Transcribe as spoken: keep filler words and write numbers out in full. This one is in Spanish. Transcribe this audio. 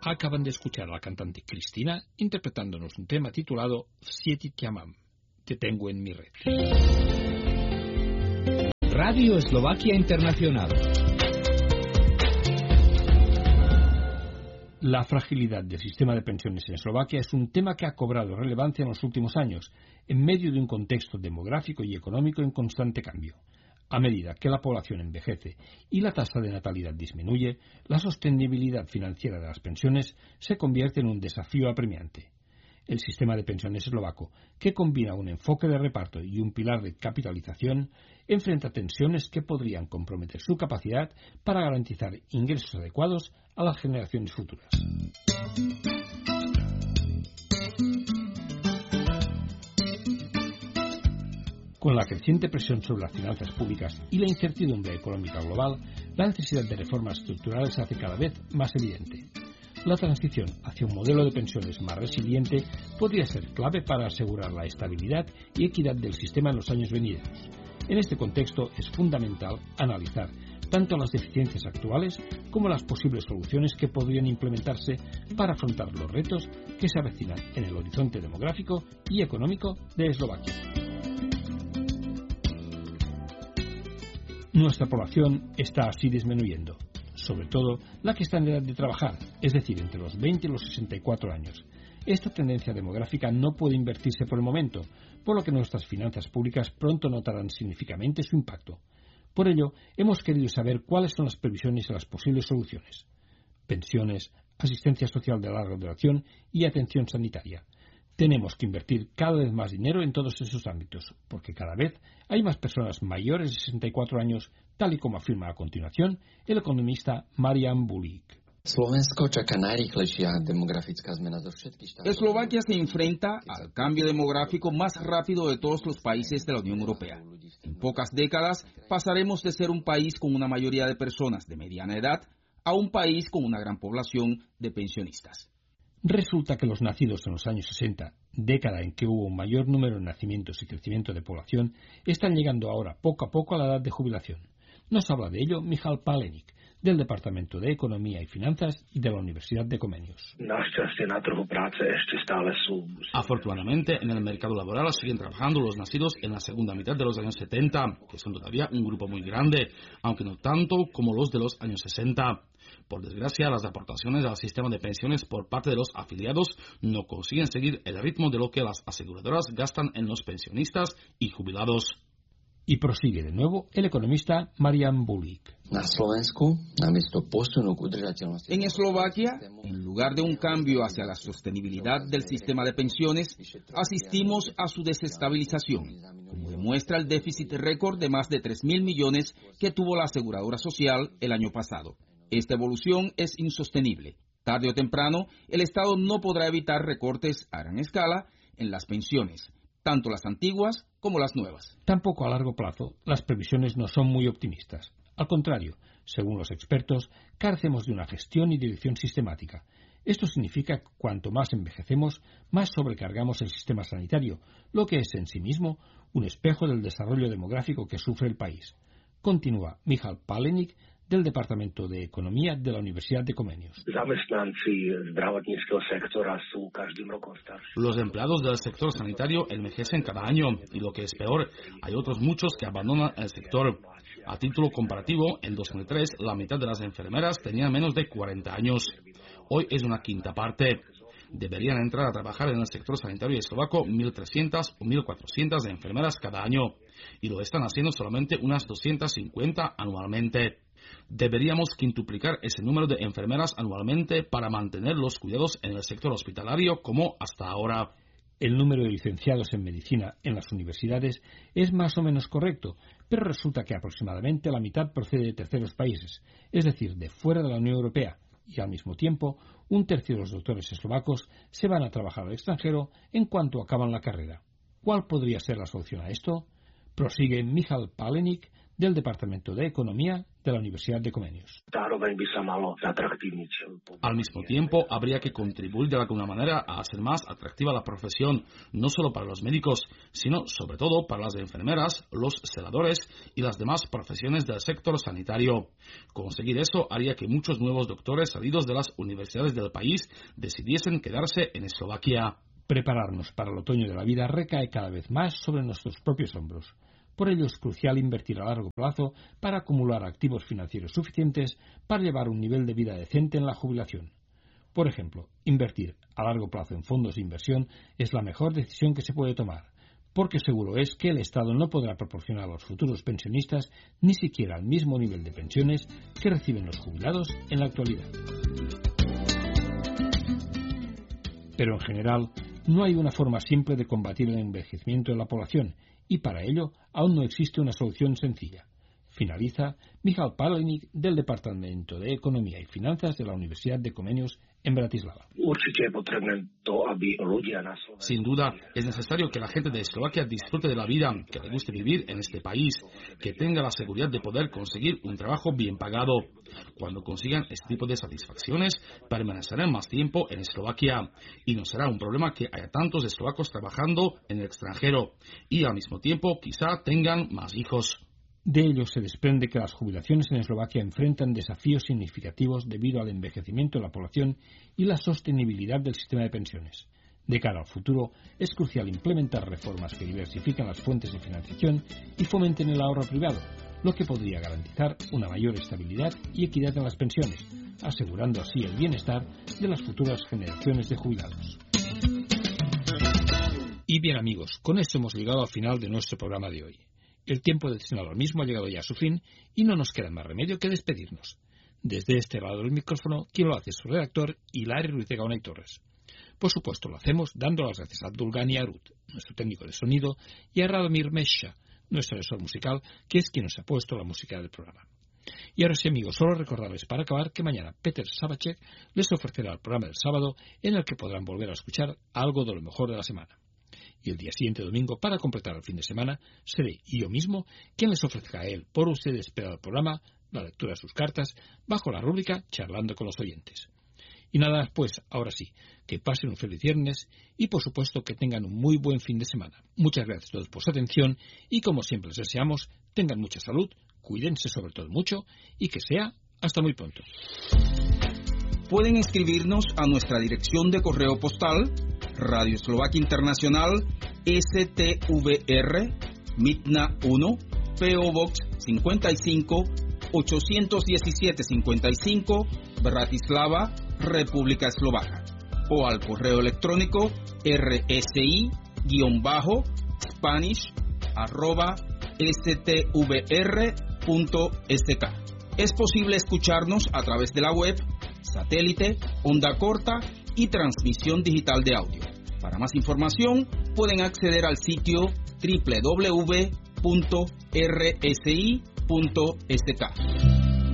Acaban de escuchar a la cantante Cristina interpretándonos un tema titulado Sieti Tiamam, Te tengo en mi red. Radio Eslovaquia Internacional. La fragilidad del sistema de pensiones en Eslovaquia es un tema que ha cobrado relevancia en los últimos años, en medio de un contexto demográfico y económico en constante cambio. A medida que la población envejece y la tasa de natalidad disminuye, la sostenibilidad financiera de las pensiones se convierte en un desafío apremiante. El sistema de pensiones eslovaco, que combina un enfoque de reparto y un pilar de capitalización, enfrenta tensiones que podrían comprometer su capacidad para garantizar ingresos adecuados a las generaciones futuras. Con la creciente presión sobre las finanzas públicas y la incertidumbre económica global, la necesidad de reformas estructurales se hace cada vez más evidente. La transición hacia un modelo de pensiones más resiliente podría ser clave para asegurar la estabilidad y equidad del sistema en los años venideros. En este contexto es fundamental analizar tanto las deficiencias actuales como las posibles soluciones que podrían implementarse para afrontar los retos que se avecinan en el horizonte demográfico y económico de Eslovaquia. Nuestra población está así disminuyendo, sobre todo la que está en edad de trabajar, es decir, entre los veinte y los sesenta y cuatro años. Esta tendencia demográfica no puede invertirse por el momento, por lo que nuestras finanzas públicas pronto notarán significativamente su impacto. Por ello, hemos querido saber cuáles son las previsiones y las posibles soluciones. Pensiones, asistencia social de larga duración y atención sanitaria. Tenemos que invertir cada vez más dinero en todos esos ámbitos, porque cada vez hay más personas mayores de sesenta y cuatro años, tal y como afirma a continuación el economista Marian Bulik. Eslovaquia se enfrenta al cambio demográfico más rápido de todos los países de la Unión Europea. En pocas décadas pasaremos de ser un país con una mayoría de personas de mediana edad a un país con una gran población de pensionistas. Resulta que los nacidos en los años sesenta, década en que hubo un mayor número de nacimientos y crecimiento de población, están llegando ahora poco a poco a la edad de jubilación. Nos habla de ello Michal Palenik, del Departamento de Economía y Finanzas y de la Universidad de Comenius. Afortunadamente, en el mercado laboral siguen trabajando los nacidos en la segunda mitad de los años setenta, que son todavía un grupo muy grande, aunque no tanto como los de los años sesenta. Por desgracia, las aportaciones al sistema de pensiones por parte de los afiliados no consiguen seguir el ritmo de lo que las aseguradoras gastan en los pensionistas y jubilados. Y prosigue de nuevo el economista Marian Bulik. En Eslovaquia, en lugar de un cambio hacia la sostenibilidad del sistema de pensiones, asistimos a su desestabilización, como demuestra el déficit récord de más de tres mil millones que tuvo la aseguradora social el año pasado. Esta evolución es insostenible. Tarde o temprano, el Estado no podrá evitar recortes a gran escala en las pensiones, tanto las antiguas como las nuevas. Tampoco a largo plazo, las previsiones no son muy optimistas. Al contrario, según los expertos, carecemos de una gestión y dirección sistemática. Esto significa que cuanto más envejecemos, más sobrecargamos el sistema sanitario, lo que es en sí mismo un espejo del desarrollo demográfico que sufre el país. Continúa Michal Palenik, del Departamento de Economía de la Universidad de Comenius. Los empleados del sector sanitario envejecen cada año y, lo que es peor, hay otros muchos que abandonan el sector. A título comparativo, en dos mil tres la mitad de las enfermeras tenían menos de cuarenta años. Hoy es una quinta parte. Deberían entrar a trabajar en el sector sanitario eslovaco mil trescientas o mil cuatrocientas enfermeras cada año, y lo están haciendo solamente unas doscientas cincuenta anualmente. Deberíamos quintuplicar ese número de enfermeras anualmente para mantener los cuidados en el sector hospitalario como hasta ahora. El número de licenciados en medicina en las universidades es más o menos correcto, pero resulta que aproximadamente la mitad procede de terceros países, es decir, de fuera de la Unión Europea, y al mismo tiempo un tercio de los doctores eslovacos se van a trabajar al extranjero en cuanto acaban la carrera. ¿Cuál podría ser la solución a esto? Prosigue Michal Palenik, del Departamento de Economía de la Universidad de Comenius. Al mismo tiempo, habría que contribuir de alguna manera a hacer más atractiva la profesión, no solo para los médicos, sino sobre todo para las enfermeras, los celadores y las demás profesiones del sector sanitario. Conseguir eso haría que muchos nuevos doctores salidos de las universidades del país decidiesen quedarse en Eslovaquia. Prepararnos para el otoño de la vida recae cada vez más sobre nuestros propios hombros. Por ello es crucial invertir a largo plazo para acumular activos financieros suficientes para llevar un nivel de vida decente en la jubilación. Por ejemplo, invertir a largo plazo en fondos de inversión es la mejor decisión que se puede tomar, porque seguro es que el Estado no podrá proporcionar a los futuros pensionistas ni siquiera el mismo nivel de pensiones que reciben los jubilados en la actualidad. Pero en general, no hay una forma simple de combatir el envejecimiento de la población, y para ello aún no existe una solución sencilla. Finaliza Michal Palenik del Departamento de Economía y Finanzas de la Universidad de Comenius en Bratislava. Sin duda, es necesario que la gente de Eslovaquia disfrute de la vida, que le guste vivir en este país, que tenga la seguridad de poder conseguir un trabajo bien pagado. Cuando consigan este tipo de satisfacciones, permanecerán más tiempo en Eslovaquia y no será un problema que haya tantos eslovacos trabajando en el extranjero y al mismo tiempo quizá tengan más hijos. De ello se desprende que las jubilaciones en Eslovaquia enfrentan desafíos significativos debido al envejecimiento de la población y la sostenibilidad del sistema de pensiones. De cara al futuro, es crucial implementar reformas que diversifiquen las fuentes de financiación y fomenten el ahorro privado, lo que podría garantizar una mayor estabilidad y equidad en las pensiones, asegurando así el bienestar de las futuras generaciones de jubilados. Y bien amigos, con esto hemos llegado al final de nuestro programa de hoy. El tiempo destinado al mismo ha llegado ya a su fin y no nos queda más remedio que despedirnos. Desde este lado del micrófono, quien lo hace es su redactor, Hilari Ruiz de Gaona y Torres. Por supuesto, lo hacemos dando las gracias a Abdulgani Arut, nuestro técnico de sonido, y a Radomir Mesha, nuestro asesor musical, que es quien nos ha puesto la música del programa. Y ahora sí, amigos, solo recordarles para acabar que mañana Peter Sabacek les ofrecerá el programa del sábado en el que podrán volver a escuchar algo de lo mejor de la semana. Y el día siguiente domingo, para completar el fin de semana, seré yo mismo quien les ofrezca a él, por ustedes esperado programa, la lectura de sus cartas, bajo la rúbrica Charlando con los oyentes. Y nada, pues, ahora sí, que pasen un feliz viernes y, por supuesto, que tengan un muy buen fin de semana. Muchas gracias a todos por su atención y, como siempre les deseamos, tengan mucha salud, cuídense sobre todo mucho y que sea hasta muy pronto. Pueden escribirnos a nuestra dirección de correo postal Radio Eslovaquia Internacional S T V R Mitna uno P O Box cincuenta y cinco ochocientos diecisiete cincuenta y cinco Bratislava, República Eslovaca, o al correo electrónico rsi-spanish arroba stvr.sk. Es posible escucharnos a través de la web, satélite, onda corta y transmisión digital de audio. Para más información pueden acceder al sitio doble u doble u doble u punto r s i punto s k.